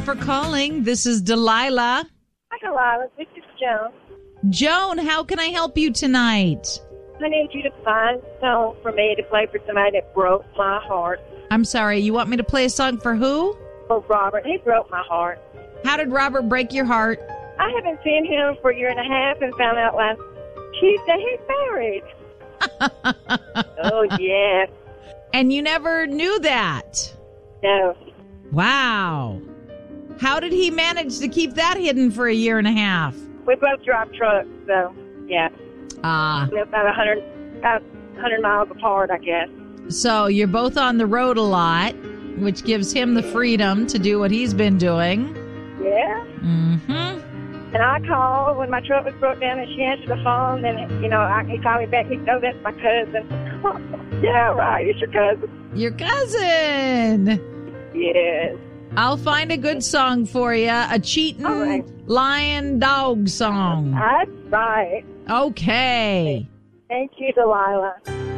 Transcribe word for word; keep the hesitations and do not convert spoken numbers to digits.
for calling. This is Delilah. Hi, Delilah. This is Joan. Joan, how can I help you tonight? I need you to find a song for me to play for somebody that broke my heart. I'm sorry, you want me to play a song for who? For Robert. He broke my heart. How did Robert break your heart? I haven't seen him for a year and a half and found out last Tuesday he's married. Oh, yeah. And you never knew that? No. Wow. How did he manage to keep that hidden for a year and a half? We both drive trucks, so, yeah. Ah. We're about one hundred, about one hundred miles apart, I guess. So you're both on the road a lot, which gives him the freedom to do what he's been doing. Yeah. Mm-hmm. And I called when my truck was broke down, and she answered the phone, and, you know, I, he called me back. He said, oh, that's my cousin. Yeah, right, it's your cousin. Your cousin. Yes. I'll find a good song for you, a cheating right. lion dog song. That's right. Okay. Thank you, Delilah.